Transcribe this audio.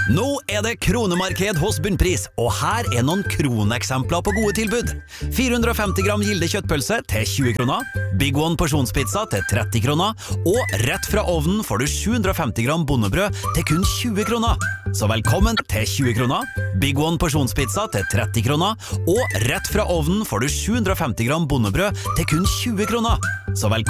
Nå det kronemarked hos Bunnpris, og her noen kroneksempler på gode tilbud. 450 gram Gilde kjøttpølse til 20 kroner, Big One porsjonspizza til 30 kroner, og rett fra ovnen får du 750 gram bondebrød til kun 20 kroner. Så velkommen til 20 kroner, Big One porsjonspizza til 30 kroner, og rett fra ovnen får du 750 gram bondebrød til kun 20 kroner. Så velkommen